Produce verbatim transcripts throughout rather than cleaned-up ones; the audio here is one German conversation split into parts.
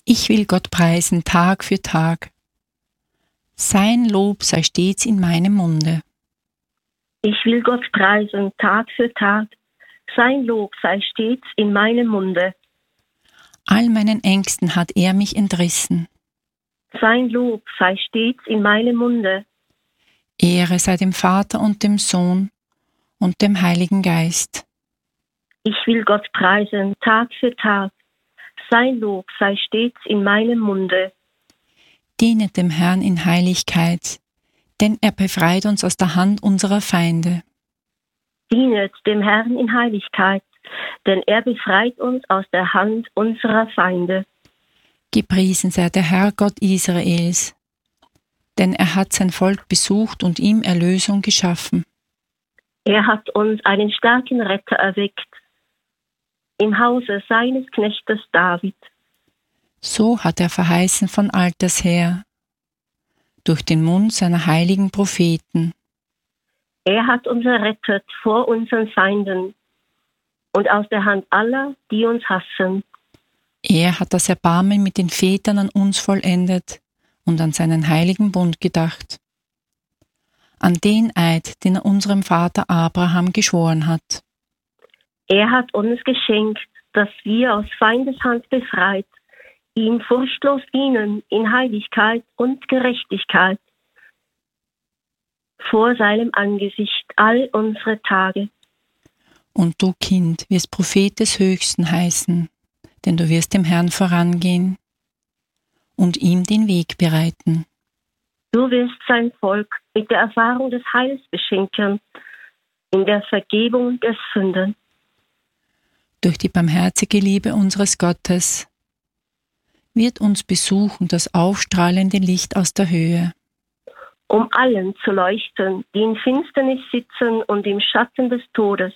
Ich will Gott preisen Tag für Tag. Sein Lob sei stets in meinem Munde. Ich will Gott preisen Tag für Tag. Sein Lob sei stets in meinem Munde. All meinen Ängsten hat er mich entrissen. Sein Lob sei stets in meinem Munde. Ehre sei dem Vater und dem Sohn und dem Heiligen Geist. Ich will Gott preisen Tag für Tag. Sein Lob sei stets in meinem Munde. Dienet dem Herrn in Heiligkeit, denn er befreit uns aus der Hand unserer Feinde. Dienet dem Herrn in Heiligkeit, denn er befreit uns aus der Hand unserer Feinde. Gepriesen sei der Herr Gott Israels, denn er hat sein Volk besucht und ihm Erlösung geschaffen. Er hat uns einen starken Retter erweckt, im Hause seines Knechtes David. So hat er verheißen von alters her, durch den Mund seiner heiligen Propheten. Er hat uns errettet vor unseren Feinden und aus der Hand aller, die uns hassen. Er hat das Erbarmen mit den Vätern an uns vollendet und an seinen heiligen Bund gedacht, an den Eid, den er unserem Vater Abraham geschworen hat. Er hat uns geschenkt, dass wir aus Feindeshand befreit, ihm furchtlos dienen in Heiligkeit und Gerechtigkeit vor seinem Angesicht all unsere Tage. Und du, Kind, wirst Prophet des Höchsten heißen, denn du wirst dem Herrn vorangehen und ihm den Weg bereiten. Du wirst sein Volk mit der Erfahrung des Heils beschenken, in der Vergebung der Sünden. Durch die barmherzige Liebe unseres Gottes wird uns besuchen das aufstrahlende Licht aus der Höhe, um allen zu leuchten, die in Finsternis sitzen und im Schatten des Todes,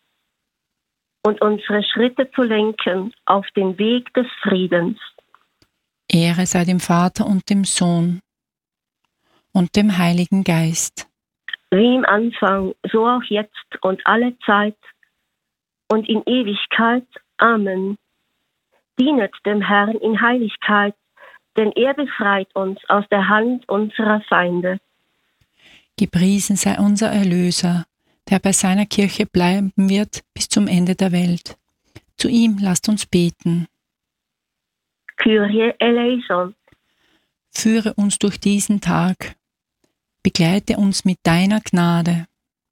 und unsere Schritte zu lenken auf den Weg des Friedens. Ehre sei dem Vater und dem Sohn und dem Heiligen Geist. Wie im Anfang, so auch jetzt und alle Zeit und in Ewigkeit. Amen. Dienet dem Herrn in Heiligkeit, denn er befreit uns aus der Hand unserer Feinde. Gepriesen sei unser Erlöser, der bei seiner Kirche bleiben wird bis zum Ende der Welt. Zu ihm lasst uns beten. Kyrie eleison. Führe uns durch diesen Tag. Begleite uns mit deiner Gnade.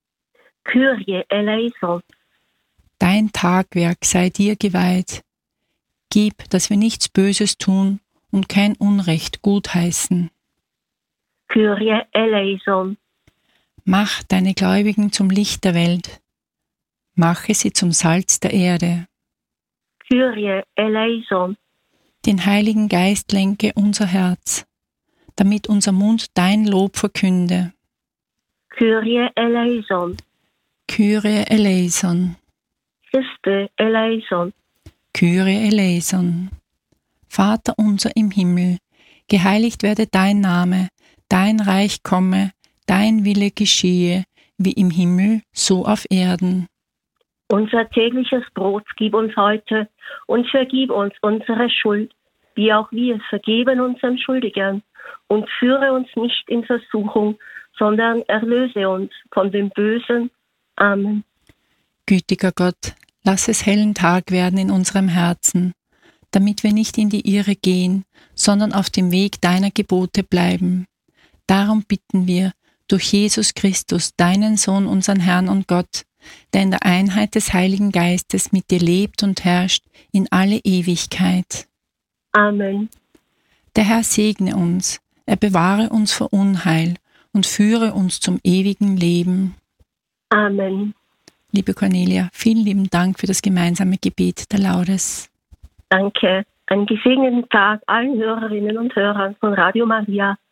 Kyrie eleison. Dein Tagwerk sei dir geweiht. Gib, dass wir nichts Böses tun und kein Unrecht gutheißen. Kyrie eleison. Mach deine Gläubigen zum Licht der Welt. Mache sie zum Salz der Erde. Kyrie eleison. Den Heiligen Geist lenke unser Herz, damit unser Mund dein Lob verkünde. Kyrie eleison. Kyrie eleison. Christe eleison. Kyrie eleison. Vater unser im Himmel, geheiligt werde dein Name, dein Reich komme, dein Wille geschehe, wie im Himmel, so auf Erden. Unser tägliches Brot gib uns heute und vergib uns unsere Schuld, wie auch wir vergeben unseren Schuldigern. Und führe uns nicht in Versuchung, sondern erlöse uns von dem Bösen. Amen. Gütiger Gott, lass es hellen Tag werden in unserem Herzen, damit wir nicht in die Irre gehen, sondern auf dem Weg deiner Gebote bleiben. Darum bitten wir, durch Jesus Christus, deinen Sohn, unseren Herrn und Gott, der in der Einheit des Heiligen Geistes mit dir lebt und herrscht in alle Ewigkeit. Amen. Der Herr segne uns, er bewahre uns vor Unheil und führe uns zum ewigen Leben. Amen. Liebe Cornelia, vielen lieben Dank für das gemeinsame Gebet der Laudes. Danke. Einen gesegneten Tag allen Hörerinnen und Hörern von Radio Maria.